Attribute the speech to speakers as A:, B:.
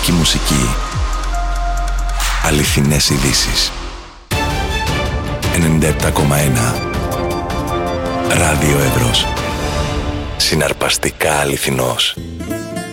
A: Ελληνική μουσική. Αληθινές ειδήσεις. 97,1 Ράδιο Εύρος. Συναρπαστικά αληθινός.